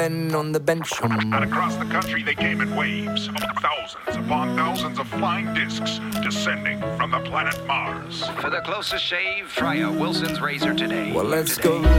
men on the bench. And across the country they came in waves, thousands upon thousands of flying discs descending from the planet Mars. For the closest shave, try a Wilson's razor today. Well, let's go